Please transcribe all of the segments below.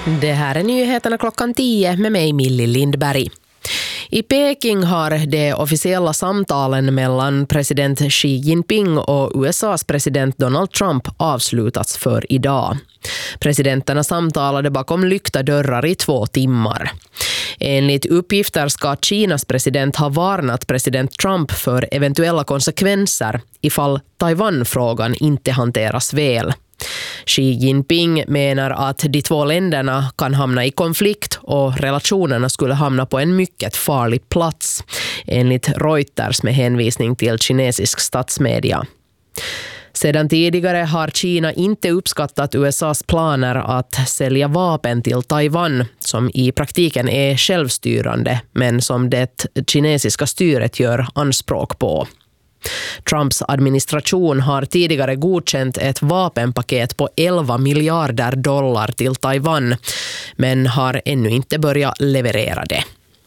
Det här är nyheterna 10:00 med mig Millie Lindberg. I Peking har de officiella samtalen mellan president Xi Jinping och USAs president Donald Trump avslutats för idag. Presidenterna samtalade bakom lyckta dörrar i 2 timmar. Enligt uppgifter ska Kinas president ha varnat president Trump för eventuella konsekvenser ifall Taiwan-frågan inte hanteras väl. Xi Jinping menar att de 2 länderna kan hamna i konflikt och relationerna skulle hamna på en mycket farlig plats, enligt Reuters med hänvisning till kinesisk statsmedia. Sedan tidigare har Kina inte uppskattat USAs planer att sälja vapen till Taiwan, som i praktiken är självstyrande men som det kinesiska styret gör anspråk på. Trumps administration har tidigare godkänt ett vapenpaket på $11 miljarder till Taiwan, men har ännu inte börjat leverera det.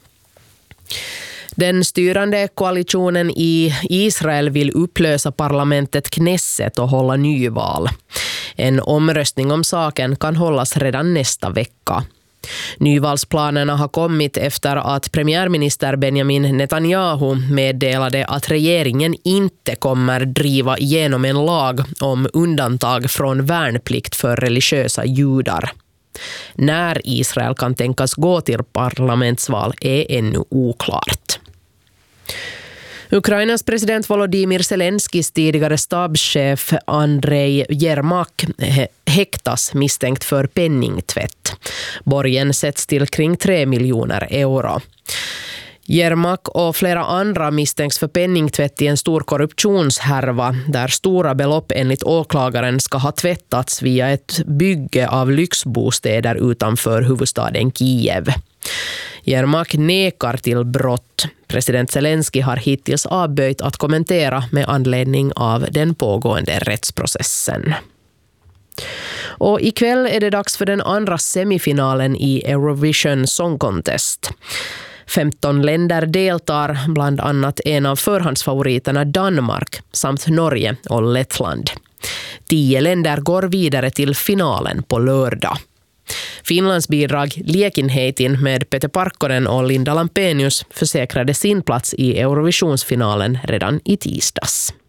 Den styrande koalitionen i Israel vill upplösa parlamentet Knesset och hålla nyval. En omröstning om saken kan hållas redan nästa vecka. Nyvalsplanerna har kommit efter att premiärminister Benjamin Netanyahu meddelade att regeringen inte kommer driva igenom en lag om undantag från värnplikt för religiösa judar. När Israel kan tänkas gå till parlamentsval är ännu oklart. Ukrainas president Volodymyr Zelenskis tidigare stabschef Andrei Yermak häktas misstänkt för penningtvätt. Borgen sätts till kring 3 miljoner euro. Yermak och flera andra misstänks för penningtvätt i en stor korruptionshärva där stora belopp enligt åklagaren ska ha tvättats via ett bygge av lyxbostäder utanför huvudstaden Kiev. Yermak nekar till brott. President Zelensky har hittills avböjt att kommentera med anledning av den pågående rättsprocessen. Och ikväll är det dags för den andra semifinalen i Eurovision Song Contest. 15 länder deltar, bland annat en av förhandsfavoriterna Danmark samt Norge och Lettland. 10 länder går vidare till finalen på lördag. Finlands bidrag Liekinheitin med Peter Parkkonen och Linda Lampenius försäkrade sin plats i Eurovisionsfinalen redan i tisdags.